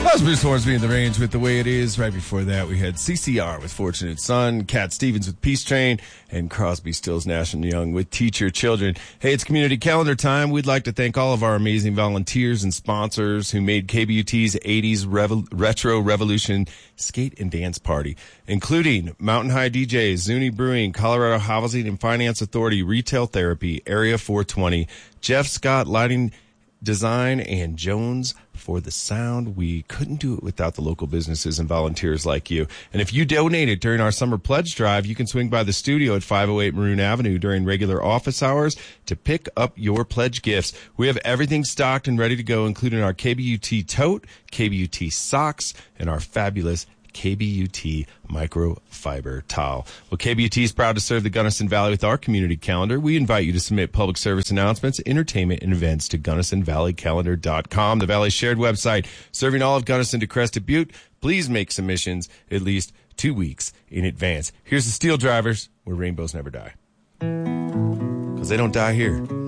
was Bruce Hornsby in the range with The Way It Is. Right before that, we had CCR with Fortunate Son, Cat Stevens with Peace Train, and Crosby, Stills, Nash & Young with Teach Your Children. Hey, it's community calendar time. We'd like to thank all of our amazing volunteers and sponsors who made KBUT's 80s Retro Revolution Skate and Dance Party, including Mountain High DJs, Zuni Brewing, Colorado Housing and Finance Authority, Retail Therapy, Area 420, Jeff Scott Lighting Design, and Jones for the sound. We couldn't do it without the local businesses and volunteers like you. And if you donated during our summer pledge drive, you can swing by the studio at 508 Maroon Avenue during regular office hours to pick up your pledge gifts. We have everything stocked and ready to go, including our KBUT tote, KBUT socks, and our fabulous KBUT microfiber towel. Well, KBUT is proud to serve the Gunnison Valley with our community calendar. We invite you to submit public service announcements, entertainment, and events to GunnisonValleyCalendar.com, the Valley's shared website serving all of Gunnison to Crested Butte. Please make submissions at least 2 weeks in advance. Here's the Steel Drivers, where rainbows never die. Because they don't die here.